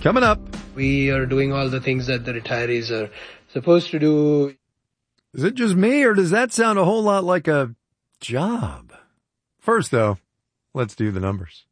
Coming up. We are doing all the things that the retirees are supposed to do. Is it just me, or does that sound a whole lot like a job? First, though, let's do the numbers.